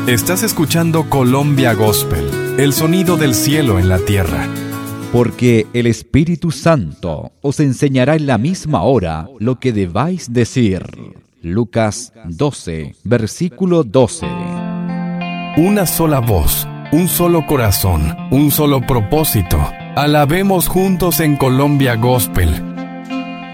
Estás escuchando Colombia Gospel, el sonido del cielo en la tierra. Porque el Espíritu Santo os enseñará en la misma hora lo que debáis decir. Lucas 12, versículo 12. Una sola voz, un solo corazón, un solo propósito. Alabemos juntos en Colombia Gospel,